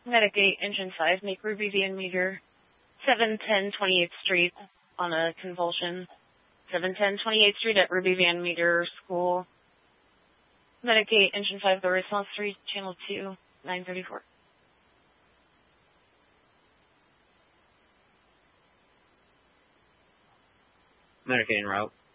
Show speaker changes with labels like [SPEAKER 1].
[SPEAKER 1] Medic 8, Engine 5, make Ruby Van Meter 710 28th Street on a convulsion. 710 28th Street at Ruby Van Meter School. Medic 8, Engine 5, the response 3, Channel 2, 934.
[SPEAKER 2] Medic 8 en route.